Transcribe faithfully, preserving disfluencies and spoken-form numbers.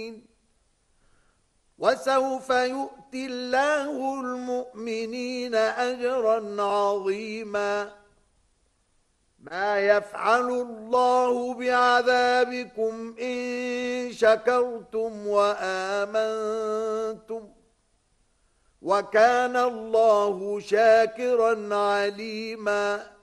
وسوف يؤتي الله المؤمنين أجرا عظيما ما يفعل الله بعذابكم إن شكرتم وآمنتم وكان الله شاكرا عليما